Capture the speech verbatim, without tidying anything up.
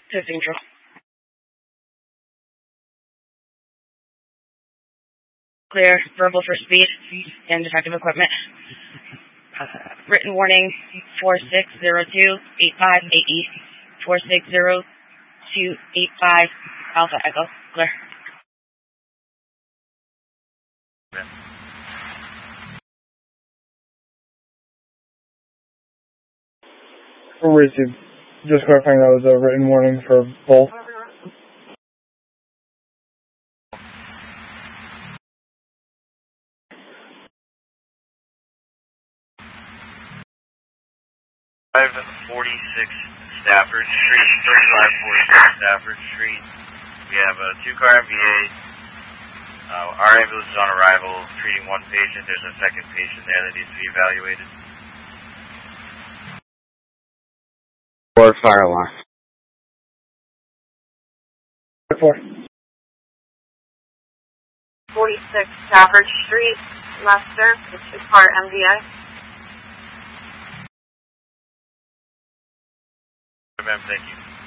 to Central. Clear, verbal for speed and defective equipment. Written warning four six zero two eight five eight E. four six zero two eight five Alpha Echo. Clear. Received. Just clarifying that was a written warning for both. five forty-six Stafford Street, thirty-five forty-six Stafford Street. We have a two-car M V A. Uh, our ambulance is on arrival, treating one patient. There's a second patient there that needs to be evaluated. Or fire alarm. Four. forty-six Stafford Street, Leicester, the two-car M V A. Ma'am, thank you.